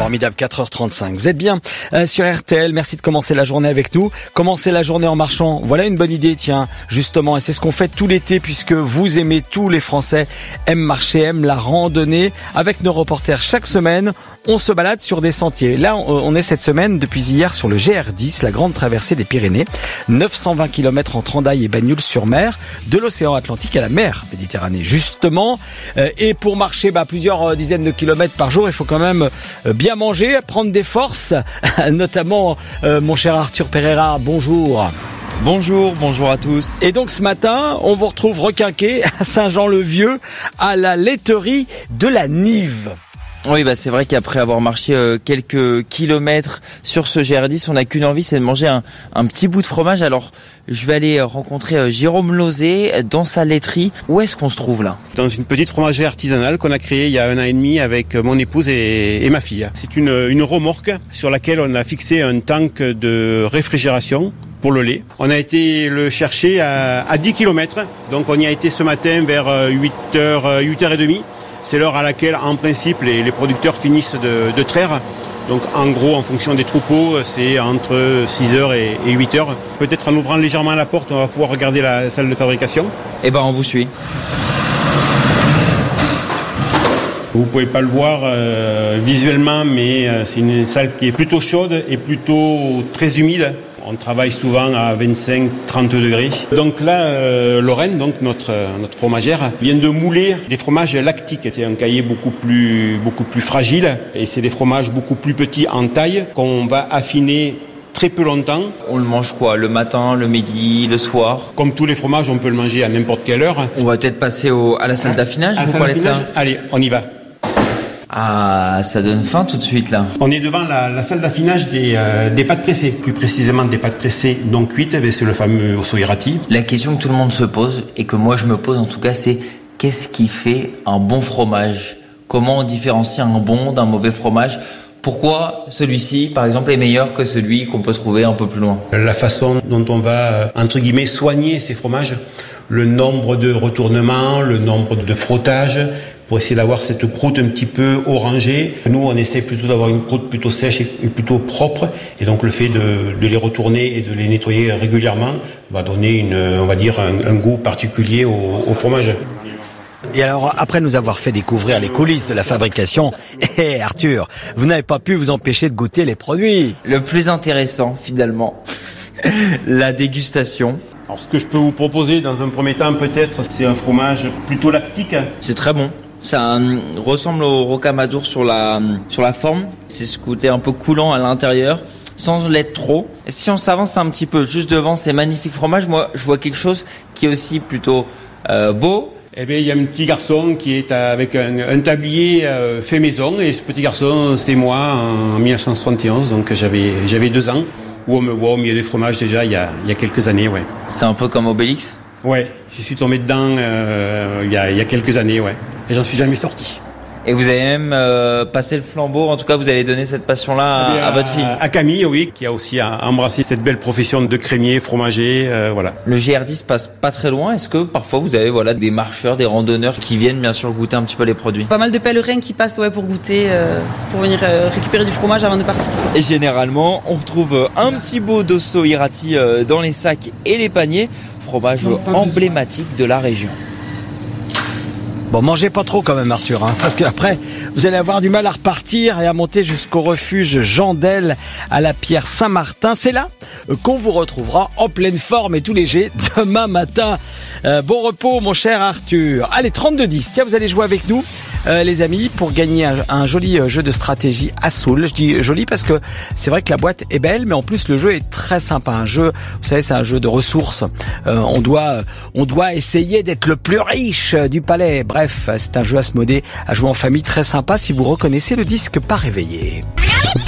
Formidable, 4h35. Vous êtes bien sur RTL, merci de commencer la journée avec nous. Commencer la journée en marchant, voilà une bonne idée, tiens, justement. Et c'est ce qu'on fait tout l'été puisque vous aimez, tous les Français aiment marcher, aiment la randonnée. Avec nos reporters chaque semaine, on se balade sur des sentiers. Là, on est cette semaine, depuis hier, sur le GR10, la grande traversée des Pyrénées. 920 km entre Hendaye et Bagnols-sur-Mer, de l'océan Atlantique à la mer Méditerranée, justement. Et pour marcher plusieurs dizaines de kilomètres par jour, il faut quand même bien manger, prendre des forces, notamment mon cher Arthur Pereira, bonjour. Bonjour à tous. Et donc ce matin, on vous retrouve requinqué à Saint-Jean-le-Vieux, à la laiterie de la Nive. Oui, c'est vrai qu'après avoir marché quelques kilomètres sur ce GR10, on n'a qu'une envie, c'est de manger un petit bout de fromage. Alors, je vais aller rencontrer Jérôme Lauzet dans sa laiterie. Où est-ce qu'on se trouve là ? Dans une petite fromagerie artisanale qu'on a créée il y a 1 an et demi avec mon épouse et ma fille. C'est une remorque sur laquelle on a fixé un tank de réfrigération pour le lait. On a été le chercher à 10 km, donc on y a été ce matin vers 8h30. C'est l'heure à laquelle, en principe, les producteurs finissent de traire. Donc, en gros, en fonction des troupeaux, c'est entre 6h et 8h. Peut-être en ouvrant légèrement la porte, on va pouvoir regarder la salle de fabrication. On vous suit. Vous pouvez pas le voir visuellement, mais c'est une salle qui est plutôt chaude et plutôt très humide. On travaille souvent à 25-30 degrés. Donc là, Lorraine, donc notre fromagère, vient de mouler des fromages lactiques. C'est un cahier beaucoup plus fragile et c'est des fromages beaucoup plus petits en taille qu'on va affiner très peu longtemps. On le mange quoi ? Le matin, le midi, le soir ? Comme tous les fromages, on peut le manger à n'importe quelle heure. On va peut-être passer à la salle d'affinage, vous parlez de ça ? Allez, on y va. Ah, ça donne faim tout de suite là. On est devant la salle d'affinage des pâtes pressées, plus précisément des pâtes pressées non cuites, c'est le fameux osso irati. La question que tout le monde se pose, et que moi je me pose en tout cas, c'est qu'est-ce qui fait un bon fromage ? Comment on différencie un bon d'un mauvais fromage ? Pourquoi celui-ci, par exemple, est meilleur que celui qu'on peut trouver un peu plus loin ? La façon dont on va, entre guillemets, soigner ces fromages, le nombre de retournements, le nombre de frottages, pour essayer d'avoir cette croûte un petit peu orangée. Nous, on essaie plutôt d'avoir une croûte plutôt sèche et plutôt propre. Et donc, le fait de les retourner et de les nettoyer régulièrement va donner un goût particulier au fromage. Et alors, après nous avoir fait découvrir les coulisses de la fabrication, Arthur, vous n'avez pas pu vous empêcher de goûter les produits. Le plus intéressant, finalement, la dégustation. Alors, ce que je peux vous proposer dans un premier temps, peut-être, c'est un fromage plutôt lactique. C'est très bon. Ça ressemble au rocamadour sur la forme. C'est ce côté un peu coulant à l'intérieur, sans l'être trop. Et si on s'avance un petit peu juste devant ces magnifiques fromages, moi, je vois quelque chose qui est aussi plutôt beau. Il y a un petit garçon qui est avec un tablier fait maison. Et ce petit garçon, c'est moi en 1971, donc j'avais 2 ans. Où on me voit au milieu des fromages déjà il y a quelques années, ouais. C'est un peu comme Obélix ? Ouais, j'y suis tombé dedans il y a quelques années, ouais. Et j'en suis jamais sorti. Et vous avez même passé le flambeau, en tout cas vous avez donné cette passion-là à votre fille. À Camille, oui, qui a aussi embrassé cette belle profession de crémier, fromager, voilà. Le GR10 passe pas très loin, est-ce que parfois vous avez des marcheurs, des randonneurs qui viennent bien sûr goûter un petit peu les produits ? Pas mal de pèlerins qui passent pour goûter, pour venir récupérer du fromage avant de partir. Et généralement, on retrouve un petit bout d'osso irati dans les sacs et les paniers, fromage emblématique de la région. Bon, mangez pas trop quand même, Arthur, parce qu'après, vous allez avoir du mal à repartir et à monter jusqu'au refuge Jean Del à la Pierre Saint-Martin. C'est là qu'on vous retrouvera en pleine forme et tout léger demain matin. Bon repos, mon cher Arthur. Allez, 32-10. Tiens, vous allez jouer avec nous, les amis, pour gagner un joli jeu de stratégie à Soul. Je dis joli parce que c'est vrai que la boîte est belle, mais en plus le jeu est très sympa. Un jeu, vous savez, c'est un jeu de ressources. On doit essayer d'être le plus riche du palais. Bref, c'est un jeu à se moder, à jouer en famille, très sympa si vous reconnaissez le disque pas réveillé.